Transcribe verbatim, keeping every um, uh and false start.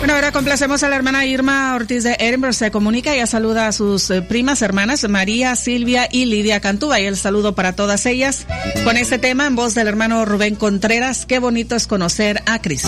Bueno, ahora complacemos a la hermana Irma Ortiz de Edinburgh. Se comunica y saluda a sus eh, primas hermanas María, Silvia y Lidia Cantúa. Y el saludo para todas ellas con este tema en voz del hermano Rubén Contreras. Qué bonito es conocer a Cristo.